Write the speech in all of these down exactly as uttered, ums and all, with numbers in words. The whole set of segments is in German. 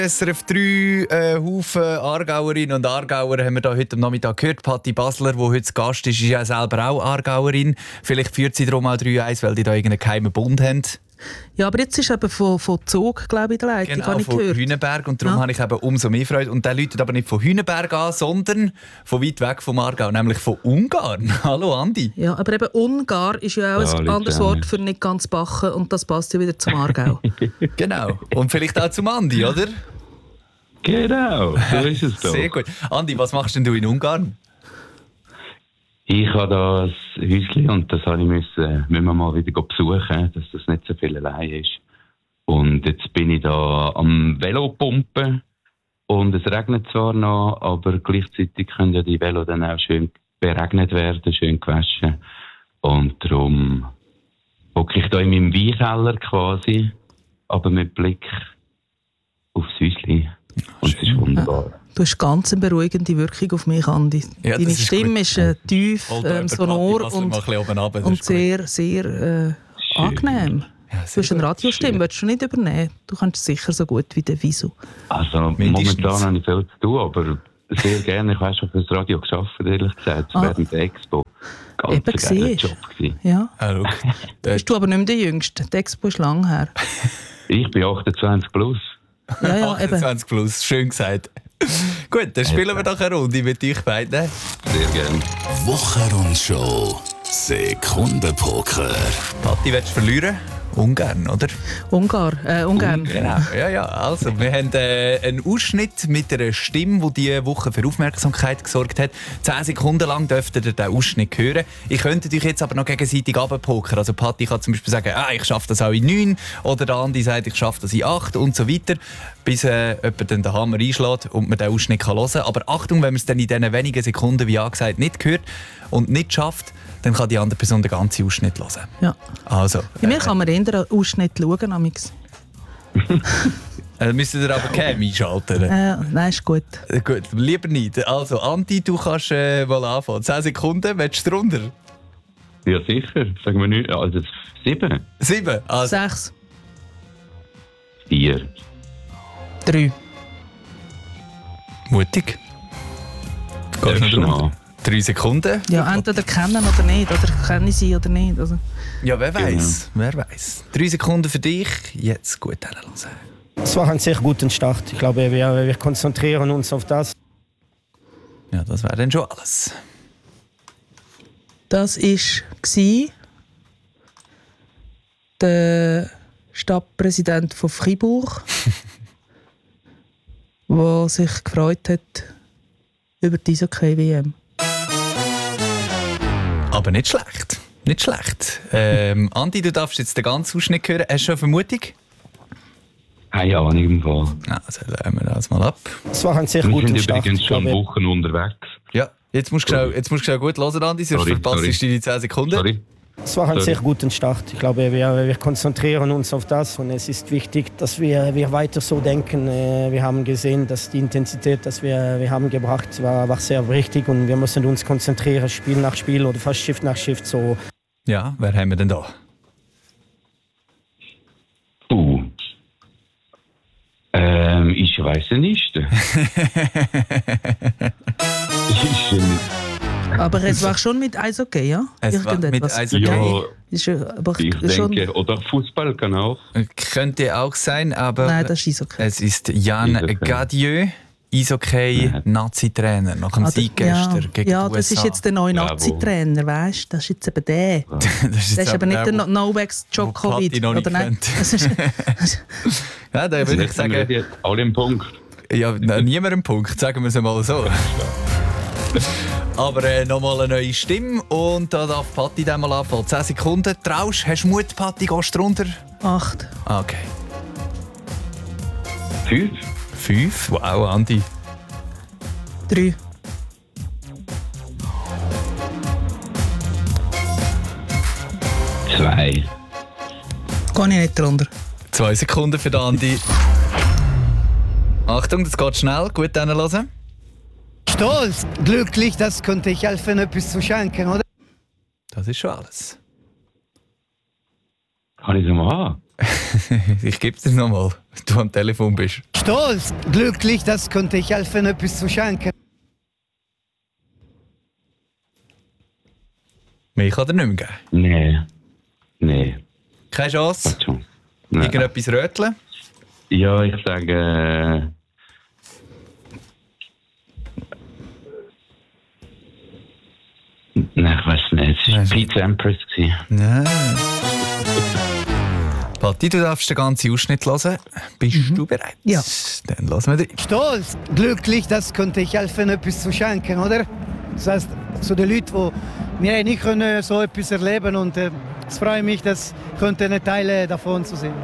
S R F drei, äh, Haufen Aargauerinnen und Aargauer haben wir da heute am Nachmittag gehört. Patti Basler, die heute zu Gast ist, ist ja selber auch Aargauerin. Vielleicht führt sie darum auch drei eins, weil die da irgendeinen geheimen Bund haben. Ja, aber jetzt ist eben von, von Zug, glaube ich, der Leitung. Genau, von Hühnenberg. Und darum ja. habe ich eben umso mehr Freude. Und der läutet aber nicht von Hühnenberg an, sondern von weit weg vom Aargau, nämlich von Ungarn. Hallo Andi. Ja, aber eben Ungar ist ja auch ja, ein anderes Wort für nicht ganz backen und das passt ja wieder zum Aargau. Genau. Und vielleicht auch zum Andi, oder? Genau, so ist es doch. Sehr gut. Andi, was machst denn du in Ungarn? Ich habe da ein Häuschen und das habe ich müssen, müssen wir mal wieder besuchen, dass das nicht so viel allein ist. Und jetzt bin ich da am Velopumpen und es regnet zwar noch, aber gleichzeitig können ja die Velo dann auch schön beregnet werden, schön gewaschen. Und darum hocke ich da in meinem Weinkeller quasi, aber mit Blick aufs Häuschen. Und es ist wunderbar. Ja. Du hast ganz eine beruhigende Wirkung auf mich, Andi. Ja, Deine ist Stimme gut. ist äh, tief, ähm, sonor und, runter, und sehr, sehr äh, angenehm. Ja, du hast eine Radiostimme, willst du nicht übernehmen? Du kannst es sicher so gut wie der Wieso. Also Mindestens. Momentan habe ich viel zu tun, aber sehr gerne. Ich habe schon für das Radio geschafft, ehrlich gesagt, ah. während der Expo. Ganz ein geiler Job gewesen. Ja. Ah, bist du aber nicht mehr der Jüngste. Die Expo ist lang her. Ich bin achtundzwanzig plus. Ja, ja, achtundzwanzig plus, schön gesagt. Gut, dann spielen wir doch eine Runde mit euch beiden. Sehr gerne. Wochenrundshow. Sekundenpoker. Patti, willst du verlieren? Ungarn, oder? Ungar, äh, Ungarn. Genau, ja, ja. Also, wir haben äh, einen Ausschnitt mit einer Stimme, die diese Woche für Aufmerksamkeit gesorgt hat. Zehn Sekunden lang dürft ihr den Ausschnitt hören. Ich könnte euch jetzt aber noch gegenseitig runterpokern. Also Patti kann zum Beispiel sagen, ah, ich schaffe das auch in neun. Oder der Andi sagt, ich schaffe das in acht und so weiter. Bis äh, jemand dann den Hammer einschlägt und man den Ausschnitt kann hören kann. Aber Achtung, wenn man es dann in diesen wenigen Sekunden, wie angesagt, nicht hört und nicht schafft, dann kann die andere Person den ganzen Ausschnitt hören. Ja. Also, Bei mir äh, kann man eher einen Ausschnitt schauen. Amix. äh, müsst ihr aber Cam einschalten? Äh, nein, ist gut. Äh, gut, lieber nicht. Also, Andi, du kannst äh, mal anfangen. Zehn Sekunden, willst du drunter? Ja, sicher. Sagen wir nicht. Also, sieben. Sieben? Also. Sechs. Vier. Drei. Mutig. Gehst du noch drunter? Drei Sekunden. Ja, entweder kennen oder nicht. Oder kenne ich sie oder nicht. Also. Ja, wer weiß, wer weiß. Drei Sekunden für dich. Jetzt gut hinhören. Es war ein sehr guter Start. Ich glaube, wir, wir konzentrieren uns auf das. Ja, das wäre dann schon alles. Das war der Stadtpräsident von Fribourg, der sich gefreut hat über die Eishockey-W M. Aber nicht schlecht. Nicht schlecht. Ähm, Andi, du darfst jetzt den ganzen Ausschnitt hören. Hast du schon eine Vermutung? Keine Ahnung im Fall. Also lassen wir das mal ab. Es war ein sehr guter Start. Wir sind übrigens schon Wochen unterwegs. Ja, jetzt musst du jetzt musst du gut hören, Andi, sonst verpasst du die zehn Sekunden. Sorry. Es war ein Sorry. sehr guter Start. Ich glaube, wir, wir konzentrieren uns auf das und es ist wichtig, dass wir, wir weiter so denken. Wir haben gesehen, dass die Intensität, die wir, wir haben gebracht, war, war sehr wichtig und wir müssen uns konzentrieren, Spiel nach Spiel oder fast Shift nach Shift. So. Ja, wer haben wir denn da? Uh. Ähm, ich weiß es nicht. ich, äh, Aber es war schon mit Eishockey, ja? Es war mit Eishockey. Ja, ist, aber ich schon... denke, oder Fußball kann auch. Könnte auch sein, aber Nein, das ist Eishockey. Es ist Jan Eishockey. Gadieu, Eishockey-Nazi-Trainer nach dem Also, Sieg gestern ja, gegen ja, die U S A. das ist jetzt der neue Nazi-Trainer, weißt du? Das ist jetzt eben der. das ist, das ist aber nicht der wo- Novak wo Patti Djokovic, noch nicht oder nein? kennt. Das ist, Ja, da würde ich sagen, Jetzt alle im Punkt. ja, na, niemand einen Punkt, sagen wir es mal so. Aber äh, nochmal eine neue Stimme und da darf Patti dann mal anfangen. zehn Sekunden. Traust, hast du Mut, Patti, gehst du runter? acht. Okay. Fünf. Fünf? Wow, Andi. drei. Zwei. Gehe ich nicht drunter. Zwei Sekunden für den Andi. Achtung, das geht schnell. Gut hinhören. Stolz, glücklich, das könnte ich helfen, etwas zu schenken, oder? Das ist schon alles. Kann ich es mal haben? Ich gebe es dir nochmal, du am Telefon bist. Stolz, glücklich, das könnte ich helfen, etwas zu schenken. Mehr kann er nicht mehr geben? Nein. Nein. Keine Chance? Nein. Irgendetwas röteln? Ja, ich sage... Äh, Nein, ich weiß nicht. Es war Pizza Empress. Nein. Patti, du darfst den ganzen Ausschnitt hören. Bist mhm. du bereit? Ja. Dann lassen wir dich. Stolz, glücklich, das könnte ich helfen, etwas zu schenken, oder? Das heißt, zu den Leuten, die wir nicht können, so etwas erleben und äh, es freut mich, dass könnte eine Teile davon zu sehen.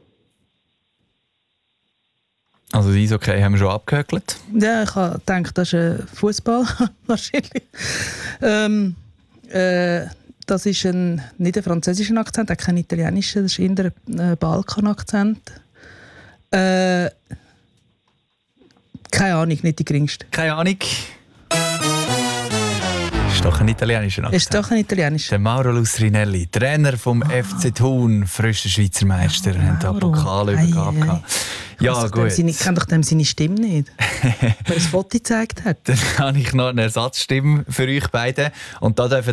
Also das Eishockey haben wir schon abgehökelt. Ja, ich habe gedacht, das ist ein Fußball wahrscheinlich. Ähm, äh, das ist ein, nicht ein französischer Akzent, auch kein italienischer, das ist eher ein Balkan-Akzent. Äh, keine Ahnung, nicht die geringste. Keine Ahnung. Ist doch ein italienischer Akzent. Ist doch ein italienischer. Der Mauro Lustrinelli, Trainer vom ah. F C Thun, frischer Schweizer Meister, haben da Pokalübergabe gehabt. Ja, gut. Ich kenne doch dem seine Stimme nicht, weil er das Foto gezeigt hat. Dann habe ich noch eine Ersatzstimme für euch beide. Und da dürfen